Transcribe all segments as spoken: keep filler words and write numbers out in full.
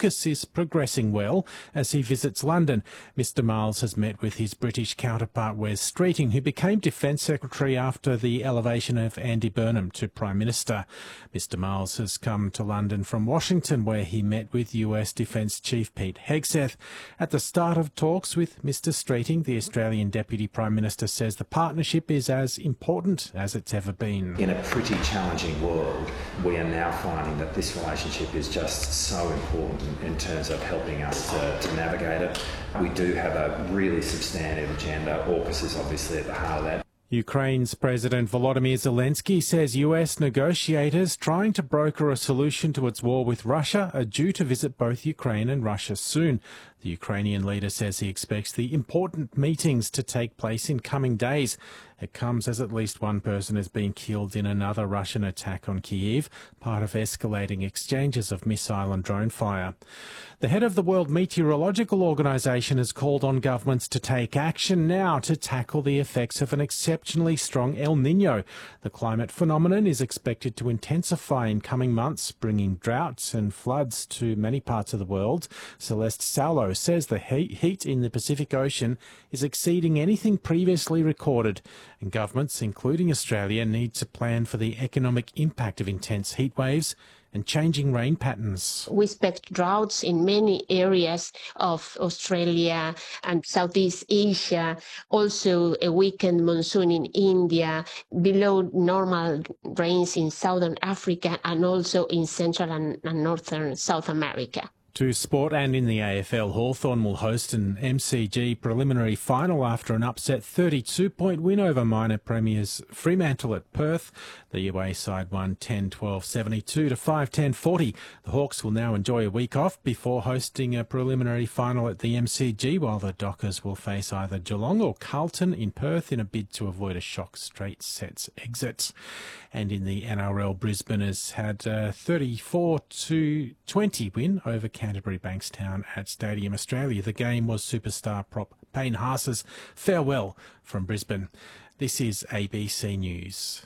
AUKUS is progressing well as he visits London. Mister Miles has met with his British counterpart Wes Streeting, who became Defence Secretary after the elevation of Andy Burnham to Prime Minister. Mister Miles has come to London from Washington, where he met with U S Defence Chief Pete Hegseth. At the start of talks with Mister Streeting, the Australian Deputy Prime Minister says the partnership is as important as it's ever been. In a pretty challenging world, we are now finding that this relationship is just so important in terms of helping us to, to navigate it. We do have a really substantive agenda. AUKUS is obviously at the heart of that. Ukraine's President Volodymyr Zelensky says U S negotiators trying to broker a solution to its war with Russia are due to visit both Ukraine and Russia soon. The Ukrainian leader says he expects the important meetings to take place in coming days. It comes as at least one person has been killed in another Russian attack on Kyiv, part of escalating exchanges of missile and drone fire. The head of the World Meteorological Organization has called on governments to take action now to tackle the effects of an exceptionally strong El Niño. The climate phenomenon is expected to intensify in coming months, bringing droughts and floods to many parts of the world. Celeste Saulo says the heat in the Pacific Ocean is exceeding anything previously recorded, and governments, including Australia, need to plan for the economic impact of intense heat waves and changing rain patterns. We expect droughts in many areas of Australia and Southeast Asia, also a weakened monsoon in India, below normal rains in Southern Africa and also in Central and, and Northern South America. To sport, and in the A F L, Hawthorn will host an M C G preliminary final after an upset thirty-two point win over minor premiers Fremantle at Perth. The away side won ten twelve seventy-two to five ten forty. The Hawks will now enjoy a week off before hosting a preliminary final at the M C G, while the Dockers will face either Geelong or Carlton in Perth in a bid to avoid a shock straight sets exit. And in the N R L, Brisbane has had a thirty-four to twenty win over Canterbury Bankstown at Stadium Australia. The game was superstar prop Payne Haas's farewell from Brisbane. This is A B C News.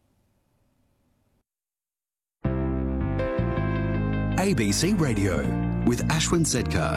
A B C Radio with Ashwin Sedkar.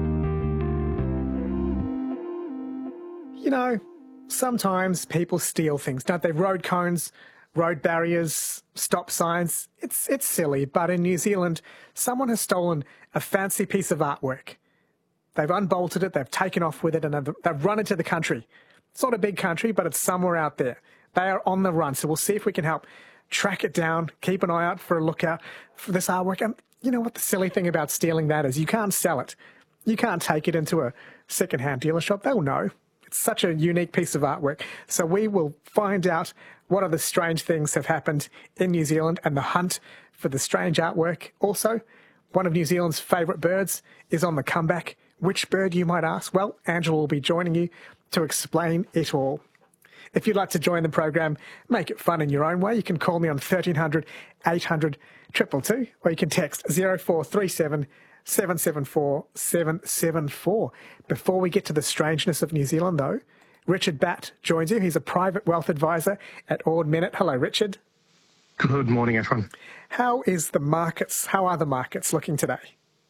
You know, sometimes people steal things, don't they? Road cones, road barriers, stop signs. It's it's silly, but in New Zealand, someone has stolen a fancy piece of artwork. They've unbolted it, they've taken off with it, and they've, they've run into the country. It's not a big country, but it's somewhere out there. They are on the run, so we'll see if we can help track it down, keep an eye out for a lookout for this artwork. And you know what the silly thing about stealing that is? You can't sell it. You can't take it into a second-hand dealer shop. They'll know. It's such a unique piece of artwork. So we will find out what other strange things have happened in New Zealand and the hunt for the strange artwork. Also, one of New Zealand's favourite birds is on the comeback. Which bird, you might ask? Well, Angela will be joining you to explain it all. If you'd like to join the program, make it fun in your own way, you can call me on thirteen hundred, eight hundred, two two two, or you can text zero four three seven, seven seven four, seven seven four. Before we get to the strangeness of New Zealand, though, Richard Batt joins you. He's a private wealth advisor at Ord Minnett. Hello, Richard. Good morning, everyone. How is the markets? How are the markets looking today?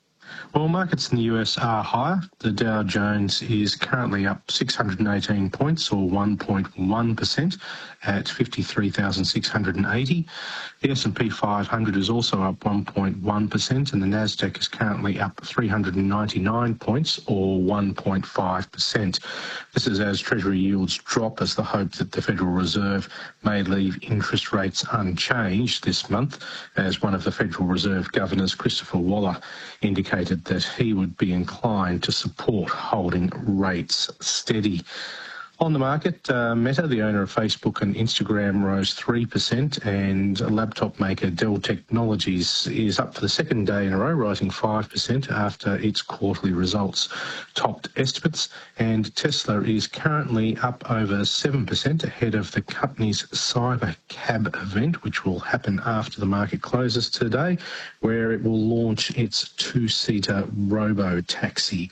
Well, markets in the U S are higher. The Dow Jones is currently up six hundred eighteen points, or one point one percent, at fifty-three thousand six hundred eighty. The S and P five hundred is also up one point one percent, and the Nasdaq is currently up three hundred ninety-nine points, or one point five percent. This is as Treasury yields drop, as the hope that the Federal Reserve may leave interest rates unchanged this month, as one of the Federal Reserve governors, Christopher Waller, indicated that he would be inclined to support holding rates steady. On the market, uh, Meta, the owner of Facebook and Instagram, rose three percent, and laptop maker Dell Technologies is up for the second day in a row, rising five percent after its quarterly results topped estimates, and Tesla is currently up over seven percent ahead of the company's Cyber Cab event, which will happen after the market closes today, where it will launch its two-seater robo-taxi.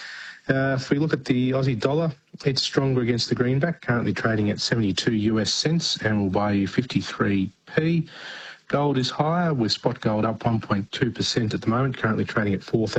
Uh, if we look at the Aussie dollar, it's stronger against the greenback, currently trading at seventy-two US cents and will buy you fifty-three p. Gold is higher, with spot gold up one point two percent at the moment, currently trading at four thousand